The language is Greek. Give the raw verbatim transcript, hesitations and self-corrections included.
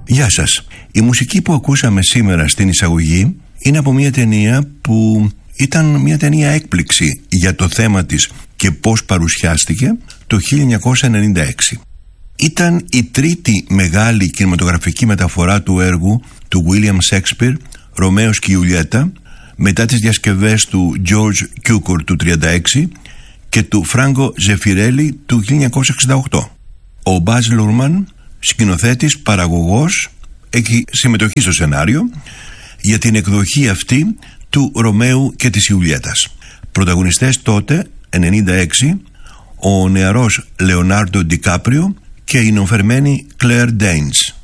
Γεια σας. Η μουσική που ακούσαμε σήμερα στην εισαγωγή είναι από μια ταινία που ήταν μια ταινία έκπληξη για το θέμα της και πώς παρουσιάστηκε το χίλια εννιακόσια ενενήντα έξι. Ήταν η τρίτη μεγάλη κινηματογραφική μεταφορά του έργου του William Shakespeare, Ρωμαίος και Ιουλιέτα, μετά τις διασκευές του George Cukor του τριάντα έξι και του Franco Zeffirelli του χίλια εννιακόσια εξήντα οκτώ. Ο Baz Luhrmann, σκηνοθέτης, παραγωγός, έχει συμμετοχή στο σενάριο για την εκδοχή αυτή του Ρωμαίου και της Ιουλιέτας. Πρωταγωνιστές τότε, ενενήντα έξι, ο νεαρός Λεωνάρντο Ντικάπριο και η νεοφερμένη Claire Danes.